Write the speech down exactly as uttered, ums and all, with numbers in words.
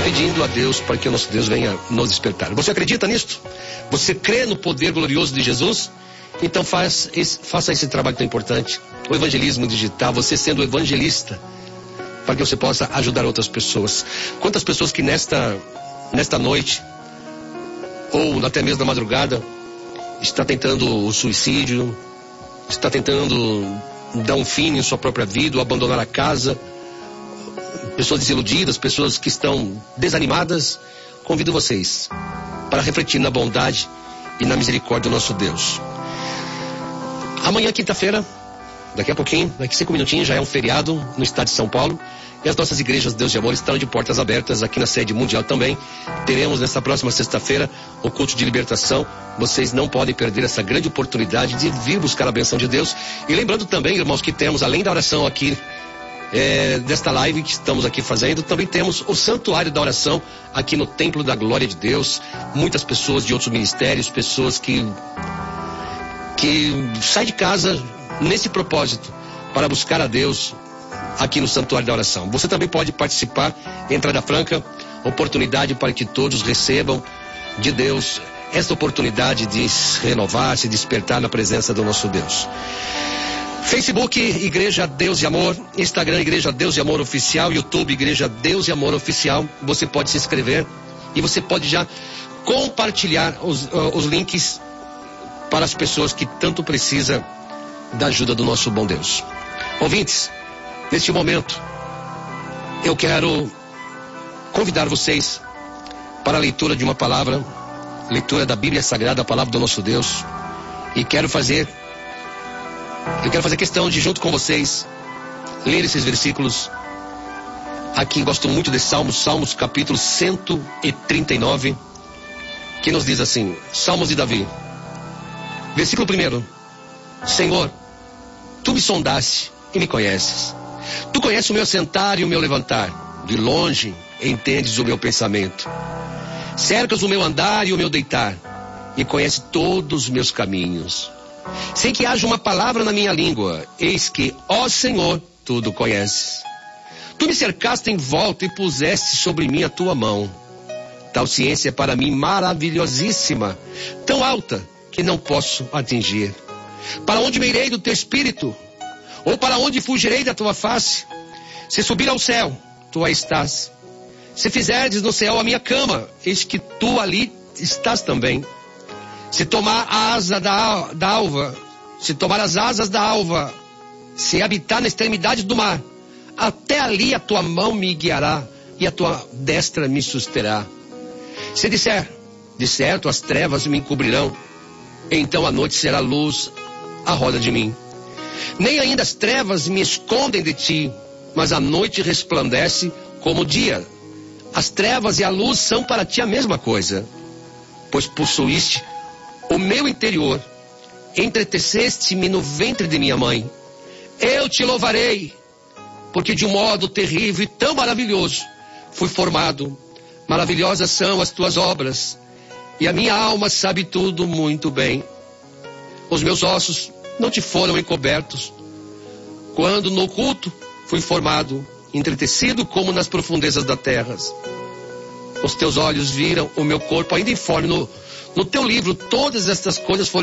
pedindo a Deus para que o nosso Deus venha nos despertar. Você acredita nisto? Você crê no poder glorioso de Jesus? Então faz esse, faça esse trabalho tão importante. O evangelismo digital, você sendo evangelista, para que você possa ajudar outras pessoas. Quantas pessoas que nesta, nesta noite, ou até mesmo na madrugada, está tentando o suicídio, está tentando dar um fim em sua própria vida, ou abandonar a casa, pessoas desiludidas, pessoas que estão desanimadas. Convido vocês para refletir na bondade e na misericórdia do nosso Deus. Amanhã, quinta-feira, daqui a pouquinho, daqui a cinco minutinhos, já é um feriado no estado de São Paulo. E as nossas igrejas Deus de Amor estão de portas abertas aqui na sede mundial também. Teremos nesta próxima sexta-feira o culto de libertação. Vocês não podem perder essa grande oportunidade de vir buscar a benção de Deus. E lembrando também, irmãos, que temos, além da oração aqui, é, desta live que estamos aqui fazendo, também temos o Santuário da Oração aqui no Templo da Glória de Deus. Muitas pessoas de outros ministérios, pessoas que, que saem de casa nesse propósito, para buscar a Deus aqui no Santuário da Oração. Você também pode participar, entrada franca, oportunidade para que todos recebam de Deus esta oportunidade de renovar, se despertar na presença do nosso Deus. Facebook, Igreja Deus de Amor, Instagram, Igreja Deus de Amor Oficial, YouTube, Igreja Deus de Amor Oficial. Você pode se inscrever e você pode já compartilhar os, uh, os links para as pessoas que tanto precisam da ajuda do nosso bom Deus. Ouvintes, neste momento, eu quero convidar vocês para a leitura de uma palavra, leitura da Bíblia Sagrada, a palavra do nosso Deus, e quero fazer, eu quero fazer questão de, junto com vocês, ler esses versículos. Aqui gosto muito de Salmos, Salmos capítulo cento e trinta e nove, que nos diz assim, Salmos de Davi, versículo primeiro. Senhor, tu me sondaste e me conheces. Tu conheces o meu sentar e o meu levantar. De longe entendes o meu pensamento. Cercas o meu andar e o meu deitar. E conheces todos os meus caminhos. Sem que haja uma palavra na minha língua. Eis que, ó Senhor, tudo conheces. Tu me cercaste em volta e puseste sobre mim a tua mão. Tal ciência é para mim maravilhosíssima, tão alta que não posso atingir. Para onde me irei do teu espírito? Ou para onde fugirei da tua face? Se subir ao céu, tu aí estás. Se fizerdes no céu a minha cama, eis que tu ali estás também. Se tomar a asa da, da alva, se tomar as asas da alva, se habitar na extremidade do mar, até ali a tua mão me guiará e a tua destra me susterá. Se disser, de certo as trevas me encobrirão, então a noite será luz à roda de mim. Nem ainda as trevas me escondem de ti, mas a noite resplandece como o dia. As trevas e a luz são para ti a mesma coisa, pois possuíste o meu interior, entreteceste-me no ventre de minha mãe. Eu te louvarei, porque de um modo terrível e tão maravilhoso fui formado. Maravilhosas são as tuas obras, e a minha alma sabe tudo muito bem. Os meus ossos não te foram encobertos, quando no oculto fui formado, entretecido como nas profundezas da terra. Os teus olhos viram o meu corpo ainda informe. No, no teu livro todas estas coisas foram